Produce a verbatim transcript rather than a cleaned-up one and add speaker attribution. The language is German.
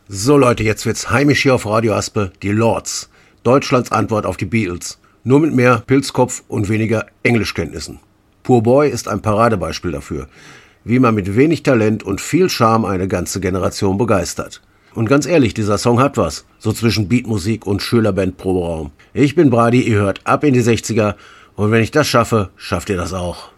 Speaker 1: So Leute, jetzt wird's heimisch hier auf Radio Aspe, die Lords. Deutschlands Antwort auf die Beatles. Nur mit mehr Pilzkopf und weniger Englischkenntnissen. Poor Boy ist ein Paradebeispiel dafür, wie man mit wenig Talent und viel Charme eine ganze Generation begeistert. Und ganz ehrlich, dieser Song hat was, so zwischen Beatmusik und Schülerband Proberaum. Ich bin Brady, ihr hört ab in die sechziger und wenn ich das schaffe, schafft ihr das auch.